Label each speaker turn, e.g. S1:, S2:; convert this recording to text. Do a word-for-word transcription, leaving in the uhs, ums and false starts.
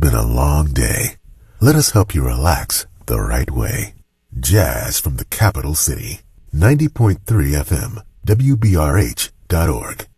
S1: been a long day. Let us help you relax the right way. Jazz from the capital city. ninety point three F M, W B R H dot org.